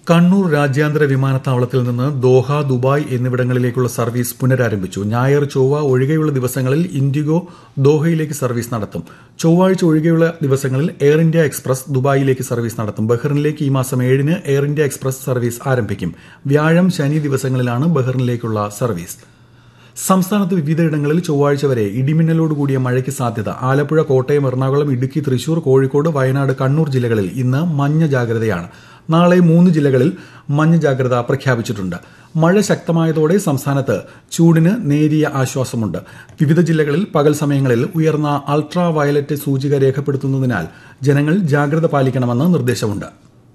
കണ്ണൂർ രാജ്യാന്തര വിമാനത്താവളത്തിൽ നിന്ന് ദോഹ, ദുബായ് എന്നിവിടങ്ങളിലേക്കുള്ള സർവീസ് പുനരാരംഭിച്ചു. ഞായർ, ചൊവ്വ ഒഴികെയുള്ള ദിവസങ്ങളിൽ ഇൻഡിഗോ ദോഹയിലേക്ക് സർവീസ് നടത്തും. ചൊവ്വാഴ്ച ഒഴികെയുള്ള ദിവസങ്ങളിൽ എയർ ഇന്ത്യ എക്സ്പ്രസ് ദുബായിലേക്ക് സർവീസ് നടത്തും. ബഹ്റിനിലേക്ക് ഈ മാസം 7-ന് എയർ ഇന്ത്യ എക്സ്പ്രസ് സർവീസ് ആരംഭിക്കും. വ്യാഴം, ശനി ദിവസങ്ങളിലാണ് ബഹ്റിനിലേക്കുള്ള സർവീസ്. സംസ്ഥാനത്ത് വിവിധയിടങ്ങളിൽ ചൊവ്വാഴ്ച വരെ ഇടിമിന്നലോടുകൂടിയ മഴയ്ക്ക് സാധ്യത. ആലപ്പുഴ, കോട്ടയം, എറണാകുളം, ഇടുക്കി, തൃശൂർ, കോഴിക്കോട്, വയനാട്, കണ്ണൂർ ജില്ലകളിൽ ഇന്ന് മഞ്ഞ ജാഗ്രതയാണ്. നാളെ 3 ജില്ലകളിൽ മഞ്ഞ ജാഗ്രത പ്രഖ്യാപിച്ചിട്ടുണ്ട്. മഴ ശക്തമായതോടെ സംസ്ഥാനത്ത് ചൂടിന് നേരിയ ആശ്വാസമുണ്ട്. വിവിധ ജില്ലകളിൽ പകൽ സമയങ്ങളിൽ ഉയർന്ന അൾട്രാ വയലറ്റ് സൂചിക രേഖപ്പെടുത്തുന്നതിനാൽ ജനങ്ങൾ ജാഗ്രത പാലിക്കണമെന്ന് നിർദ്ദേശമുണ്ട്.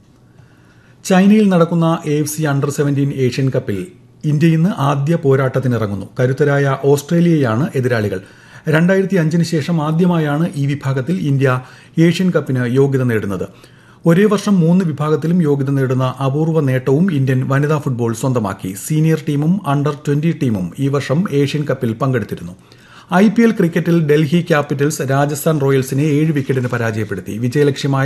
ചൈനയിൽ നടക്കുന്ന AFC അണ്ടർ-17 ഏഷ്യൻ കപ്പിൽ ഇന്ത്യ ഇന്ന് ആദ്യ പോരാട്ടത്തിനിറങ്ങുന്നു. കരുത്തരായ ഓസ്ട്രേലിയയാണ് എതിരാളികൾ. 2005-ന് ശേഷം ആദ്യമായാണ് ഈ വിഭാഗത്തിൽ ഇന്ത്യ ഏഷ്യൻ കപ്പിന് യോഗ്യത നേടുന്നത്. ഒരേ വർഷം 3 വിഭാഗത്തിലും യോഗ്യത നേടുന്ന അപൂർവ നേട്ടവും ഇന്ത്യൻ വനിതാ ഫുട്ബോൾ സ്വന്തമാക്കി. സീനിയർ ടീമും അണ്ടർ-20 ടീമും ഈ വർഷം ഏഷ്യൻ കപ്പിൽ പങ്കെടുത്തിരുന്നു. IPL ക്രിക്കറ്റിൽ ഡൽഹി ക്യാപിറ്റൽസ് രാജസ്ഥാൻ റോയൽസിനെ 7 വിക്കറ്റിന് പരാജയപ്പെടുത്തി. വിജയലക്ഷ്യമായ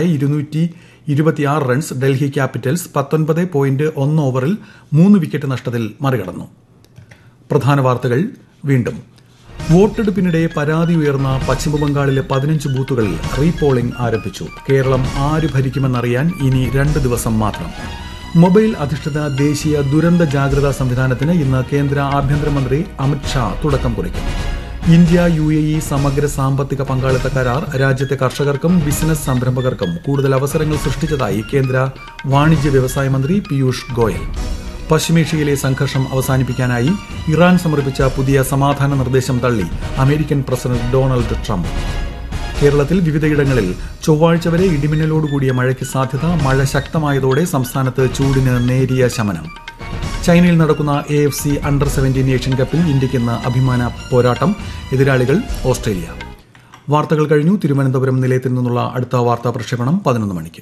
226 റൺസ് ഡൽഹി ക്യാപിറ്റൽസ് 19.1 ഓവറിൽ 3 വിക്കറ്റ് നഷ്ടത്തിൽ മറികടന്നു. പ്രധാന വാർത്തകൾ വീണ്ടും. വോട്ടെടുപ്പിനിടെ പരാതി ഉയർന്ന പശ്ചിമബംഗാളിലെ 15 ബൂത്തുകളിൽ റീപോളിംഗ് ആരംഭിച്ചു. കേരളം ആര് ഭരിക്കുമെന്നറിയാൻ ഇനി 2 ദിവസം മാത്രം. മൊബൈൽ അധിഷ്ഠിത ദേശീയ ദുരന്ത ജാഗ്രതാ സംവിധാനത്തിന് ഇന്ന് കേന്ദ്ര ആഭ്യന്തരമന്ത്രി അമിത് ഷാ തുടക്കം കുറിക്കും. ഇന്ത്യ UAE സമഗ്ര സാമ്പത്തിക പങ്കാളിത്ത കരാർ രാജ്യത്തെ കർഷകർക്കും ബിസിനസ് സംരംഭകർക്കും കൂടുതൽ അവസരങ്ങൾ സൃഷ്ടിച്ചതായി കേന്ദ്ര വാണിജ്യ വ്യവസായ മന്ത്രി പീയൂഷ് ഗോയൽ. പശ്ചിമേഷ്യയിലെ സംഘർഷം അവസാനിപ്പിക്കാനായി ഇറാൻ സമർപ്പിച്ച പുതിയ സമാധാന നിർദ്ദേശം തള്ളി അമേരിക്കൻ പ്രസിഡന്റ് ഡൊണാൾഡ് ട്രംപ്. കേരളത്തിൽ വിവിധയിടങ്ങളിൽ ചൊവ്വാഴ്ച വരെ ഇടിമിന്നലോടുകൂടിയ മഴയ്ക്ക് സാധ്യത. മഴ ശക്തമായതോടെ സംസ്ഥാനത്ത് ചൂടിന് നേരിയ ശമനം. ചൈനയിൽ നടക്കുന്ന AFC അണ്ടർ-17 ഏഷ്യൻ കപ്പിൽ ഇന്ത്യയ്ക്ക് ഇന്ന് അഭിമാന പോരാട്ടം. എതിരാളികൾ ഓസ്ട്രേലിയ. വാർത്തകൾ കഴിഞ്ഞു. തിരുവനന്തപുരം നിലയത്തിൽ നിന്നുള്ള അടുത്ത വാർത്താ പ്രക്ഷേപണം 11 മണിക്ക്.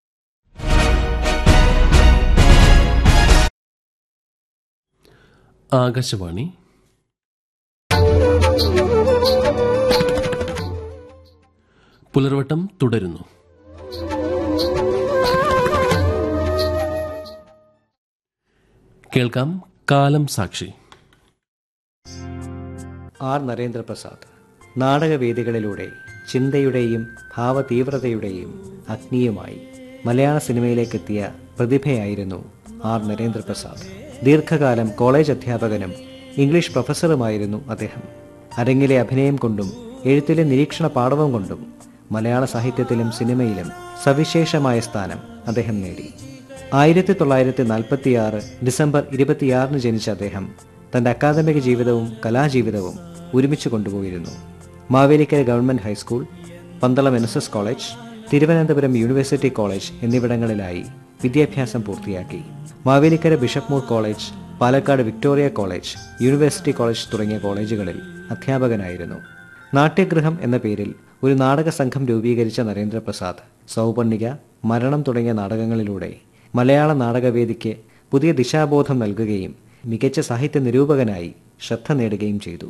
ആകാശവാണി. പുലർവട്ടം തുടരുന്നു. കേൾക്കാം കാലം സാക്ഷി. ആർ നരേന്ദ്രപ്രസാദ് നാടകവേദികളിലൂടെ ചിന്തയുടെയും ഭാവതീവ്രതയുടെയും അഗ്നിയുമായി മലയാള സിനിമയിലേക്കെത്തിയ പ്രതിഭയായിരുന്നു ആർ നരേന്ദ്രപ്രസാദ്. ദീർഘകാലം കോളേജ് അധ്യാപകനും ഇംഗ്ലീഷ് പ്രൊഫസറുമായിരുന്നു അദ്ദേഹം. അരങ്ങിലെ അഭിനയം കൊണ്ടും എഴുത്തിലെ നിരീക്ഷണ പാടവം കൊണ്ടും മലയാള സാഹിത്യത്തിലും സിനിമയിലും സവിശേഷമായ സ്ഥാനം അദ്ദേഹം നേടി. 1946 ഡിസംബർ 26 ജനിച്ച അദ്ദേഹം തൻ്റെ അക്കാദമിക ജീവിതവും കലാജീവിതവും ഒരുമിച്ച് കൊണ്ടുപോയിരുന്നു. Mavelikkara government high school, Pandalam NSS college, Thiruvananthapuram university college എന്നിവിടങ്ങളിലായി വിദ്യാഭ്യാസം പൂർത്തിയാക്കി. Mavelikkara bishop Moore college, Palakkad Victoria college, university college തുടങ്ങിയ കോളേജുകളിൽ അധ്യാപകനായിരുന്നു. നാട്യഗൃഹം എന്ന പേരിൽ ഒരു നാടക സംഘം രൂപീകരിച്ച നരേന്ദ്രപ്രസാദ് സൗപർണിക, മരണം തുടങ്ങിയ നാടകങ്ങളിലൂടെ മലയാള നാടകവേദിക്ക് പുതിയ ദിശാബോധം നൽകുകയും മികച്ച സാഹിത്യ നിരൂപകനായി ശ്രദ്ധ നേടുകയും ചെയ്തു.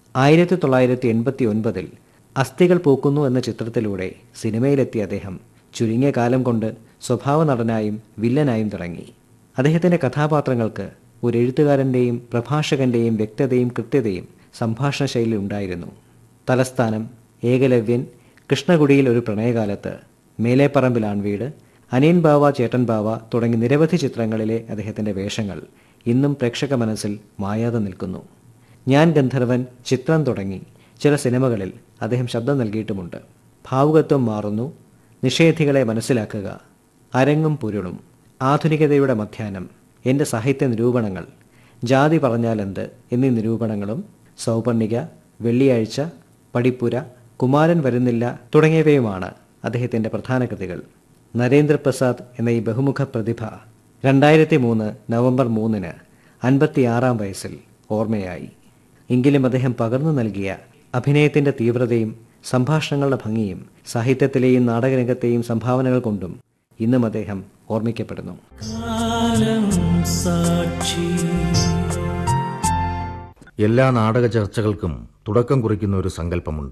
1989 അസ്ഥികൾ പൂക്കുന്നു എന്ന ചിത്രത്തിലൂടെ സിനിമയിലെത്തിയ അദ്ദേഹം ചുരുങ്ങിയ കാലം കൊണ്ട് സ്വഭാവ നടനായും വില്ലനായും തുടങ്ങി. അദ്ദേഹത്തിൻ്റെ കഥാപാത്രങ്ങൾക്ക് ഒരു എഴുത്തുകാരൻ്റെയും പ്രഭാഷകൻ്റെയും വ്യക്തതയും കൃത്യതയും സംഭാഷണ ശൈലി ഉണ്ടായിരുന്നു. തലസ്ഥാനം, ഏകലവ്യൻ, കൃഷ്ണകുടിയിൽ ഒരു പ്രണയകാലത്ത്, മേലേപ്പറമ്പിൽ ആൺവീട്, അനിയൻ ബാവ, ചേട്ടൻ ബാവ തുടങ്ങി നിരവധി ചിത്രങ്ങളിലെ അദ്ദേഹത്തിൻ്റെ വേഷങ്ങൾ ഇന്നും പ്രേക്ഷക മനസ്സിൽ മായാതെ നിൽക്കുന്നു. ഞാൻ ഗന്ധർവൻ, ചിത്രം തുടങ്ങി ചില സിനിമകളിൽ അദ്ദേഹം ശബ്ദം നൽകിയിട്ടുമുണ്ട്. ഭാവുകത്വം മാറുന്നു, നിഷേധികളെ മനസ്സിലാക്കുക, അരങ്ങും പൊരുളും, ആധുനികതയുടെ മധ്യാഹ്നം, എൻ്റെ സാഹിത്യ നിരൂപണങ്ങൾ, ജാതി പറഞ്ഞാലെന്ത് എന്നീ നിരൂപണങ്ങളും, സൗപർണിക, വെള്ളിയാഴ്ച, പടിപ്പുര, കുമാരൻ വരുന്നില്ല തുടങ്ങിയവയുമാണ് അദ്ദേഹത്തിൻ്റെ പ്രധാന കൃതികൾ. നരേന്ദ്രപ്രസാദ് എന്ന ഈ ബഹുമുഖ പ്രതിഭ 2003 നവംബർ 3-ന് 56-ാം വയസ്സിൽ ഓർമ്മയായി. എങ്കിലും അദ്ദേഹം പകർന്നു നൽകിയ അഭിനയത്തിൻ്റെ തീവ്രതയും സംഭാഷണങ്ങളുടെ ഭംഗിയും സാഹിത്യത്തിലെയും നാടകരംഗത്തെയും സംഭാവനകൾ കൊണ്ടും ഇന്നും അദ്ദേഹം ഓർമ്മിക്കപ്പെടുന്നു. എല്ലാ നാടക ചർച്ചകൾക്കും തുടക്കം കുറിക്കുന്ന ഒരു സങ്കല്പമുണ്ട്.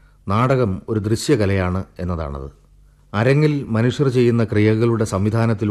നാടകം ഒരു ദൃശ്യകലയാണ് എന്നതാണത്. അരങ്ങിൽ മനുഷ്യർ ചെയ്യുന്ന ക്രിയകളുടെ സംവിധാനത്തിൽ